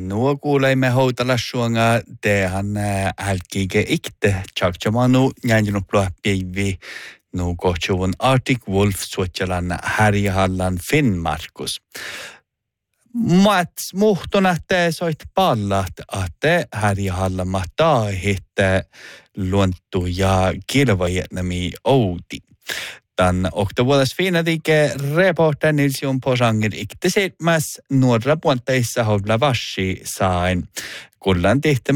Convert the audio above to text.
nuo kuulemme Houtalasuanga tehän älkkiike ikte tjakjamanu njanjunuploa päivi nu kohtsuvun Arctic Wolf suotjalan härjahallan Finnmarkus. Mats muhtona te soit pallat att härjahallan mahtaa hitte luontu ja kilvajetnami outi. Tämän oktovuodas fiinatike reporter Nils Jon Posanger ikte 7. nuorra puolteissa hovla vassi sain. Kullan tihti